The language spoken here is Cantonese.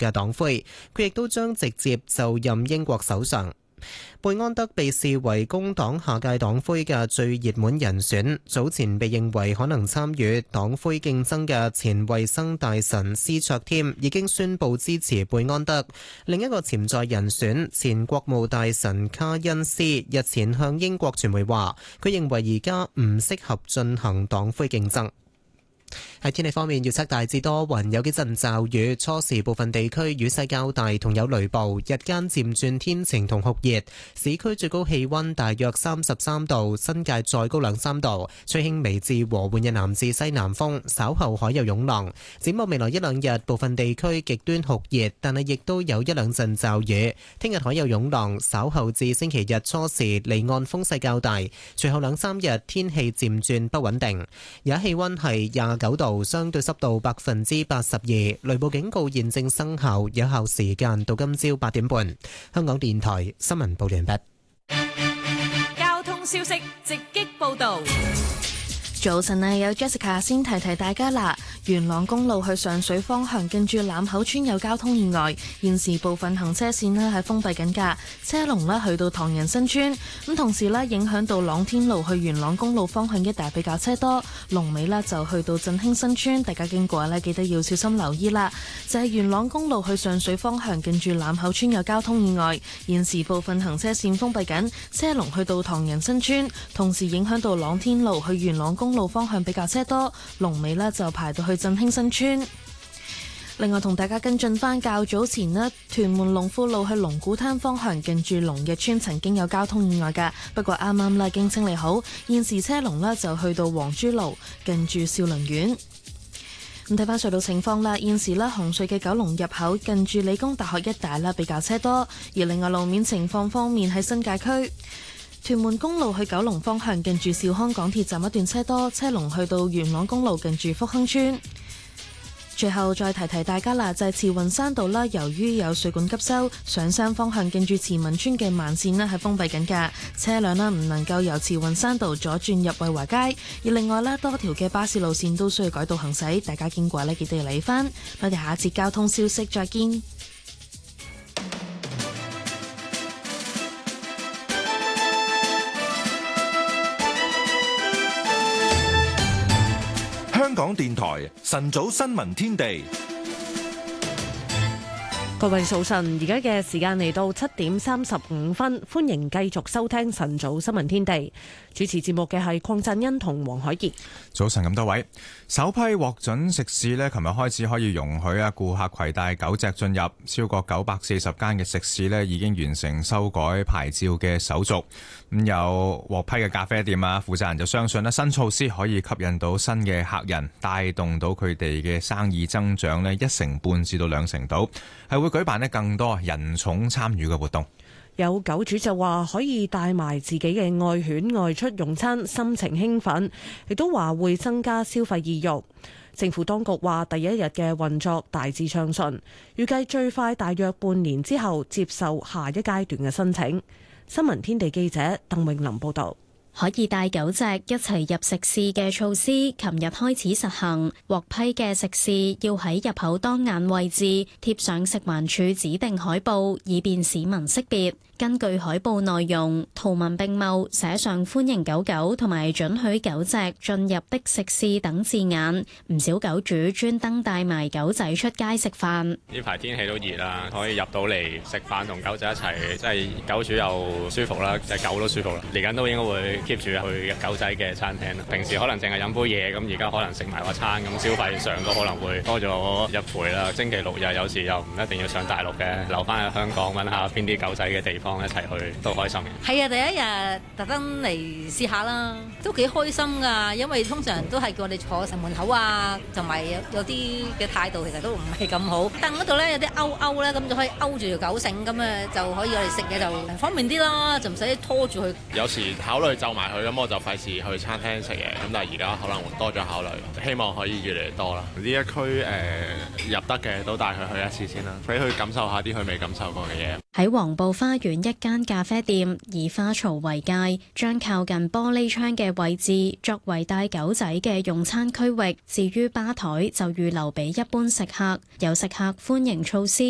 嘅黨魁，佢亦都將直接就任英國首相。貝安德被視為工黨下屆黨魁嘅最熱門人選，早前被認為可能參與黨魁競爭嘅前衛生大臣斯卓添已經宣布支持貝安德。另一個潛在人選前國務大臣卡恩斯日前向英國傳媒話，佢認為而家唔適合進行黨魁競爭。喺天氣方面，預測大致多雲，有幾陣驟雨，初時部分地區雨勢較大，同有雷暴。日間漸轉天晴同酷熱，市區最高氣溫大約33度，新界再高2-3度，吹輕微至和緩嘅南至西南風，稍後海有湧浪。展望未來一兩日，部分地區極端酷熱，但係亦都有一兩陣驟雨。聽日海有湧浪，稍後至星期日初時離岸風勢較大，隨後2-3日天氣漸轉不穩定。而家氣溫係29度。相對濕度82%，雷暴警告現正生效，有效時間到今朝8點半。香港電台新聞報完畢。 交通消息直擊報道。 早晨啊，有 Jessica 先提提大家啦。元朗公路去上水方向近住欖口村有交通意外，現時部分行車線咧係封閉緊㗎，車龍咧去到唐人新村，咁同時咧影響到朗天路去元朗公路方向一帶比較車多，龍尾咧就去到振興新村，大家經過咧記得要小心留意啦。就係元朗公路去上水方向近住欖口村有交通意外，現時部分行車線封閉緊，車龍去到唐人新村，同時影響到朗天路去元朗公路方向比較車多，龍尾呢就排到去振興新村。另外同大家跟進返較早前呢，屯門龍富路去龍鼓灘方向近住龍日村曾經有交通意外㗎，不過啱啱啦經清理好，現時車龍呢就去到黃珠路近住兆麟苑。咁睇返隧道情況啦，現時呢紅隧嘅九龍入口近住理工大學一帶啦比較車多，而另外路面情況方面喺新界區。屯門公路去九龍方向近住兆康港鐵站一段車多，車龍去到元朗公路近住福亨村。最後再提提大家啦，就係慈雲山道啦，由於有水管急修，上山方向近住慈民村嘅慢線呢係封閉緊㗎，車輛呢唔能夠由慈雲山道左轉入惠華街。而另外呢，多條嘅巴士路線都需要改道行駛，大家經過呢記得要留意返。我哋下一節交通消息再見。 香港電台晨早新聞天地， 各位早晨，而家嘅時間嚟到7:35，歡迎繼續收聽晨早新聞天地。主持節目嘅係鄺振恩同黃海怡。 早晨咁多位，首批獲准食肆呢，琴日開始可以容許顧客攜帶狗隻進入，超過940間嘅食肆呢已經完成修改牌照嘅手續。咁有獲批嘅咖啡店負責人就相信新措施可以吸引到新嘅客人，帶動到佢哋嘅生意增長1.5%至到2%度，係會舉辦更多人寵參與嘅活動。 有狗主就話可以帶埋自己嘅愛犬外出用餐，心情興奮，亦都話會增加消費意欲。政府當局話第一日嘅運作大致暢順，預計最快大約半年之後接受下一階段嘅申請。新聞天地記者鄧永林報道。 可以帶狗隻一齊入食肆嘅措施，琴日開始實行。獲批嘅食肆要喺入口當眼位置貼上食環署指定海報，以便市民識別。根據海報內容，圖文並茂寫上歡迎狗狗同埋准許狗隻進入的食肆等字眼。唔少狗主專登帶埋狗仔出街食飯。 呢排天氣都熱啦，可以入到嚟食飯同狗仔一齊，即係狗主又舒服啦，隻狗都舒服啦。嚟緊都應該會 keep 住去狗仔嘅餐廳啦。平時可能淨係飲杯嘢，咁而家可能食埋個餐，咁消費上都可能會多咗1倍啦。星期六日有時又唔一定要上大陸嘅，留翻喺香港揾下邊啲狗仔嘅地方一齊去都開心嘅。 係啊，第一日特登嚟試下啦，都幾開心㗎，因為通常都係叫我哋坐喺門口啊，同埋有啲嘅態度其實都唔係咁好。凳嗰度咧有啲勾咧，咁就可以勾住條狗繩，咁啊就可以我哋食嘢就方便啲咯，就唔使拖住佢。 有時考慮就埋佢，咁我就費事去餐廳食嘢。咁但係而家可能會多咗考慮，希望可以越嚟越多啦。呢一區入得嘅都帶佢去一次先啦，俾佢感受下啲佢未感受過嘅嘢。 喺黃埔花園一間咖啡店，以花槽為界，將靠近玻璃窗嘅位置作為帶狗仔嘅用餐區域。至於吧台就預留俾一般食客，有食客歡迎措施。